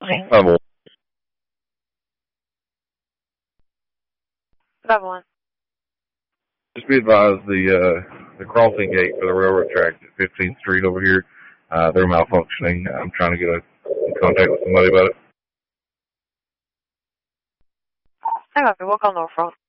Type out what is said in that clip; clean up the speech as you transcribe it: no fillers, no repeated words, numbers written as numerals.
Level. Level 1. Just be advised the crossing gate for the railroad tracks at 15th Street over here, they're malfunctioning. I'm trying to get in contact with somebody about it. Hang on, we'll call Norfolk.